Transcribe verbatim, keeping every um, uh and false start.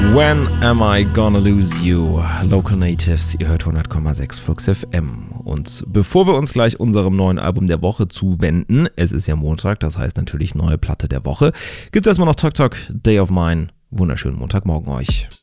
When am I gonna lose you? Local Natives, ihr hört hundert Komma sechs Flux F M. Und bevor wir uns gleich unserem neuen Album der Woche zuwenden, es ist ja Montag, das heißt natürlich neue Platte der Woche, gibt es erstmal noch Talk Talk Day of Mine. Wunderschönen Montagmorgen euch.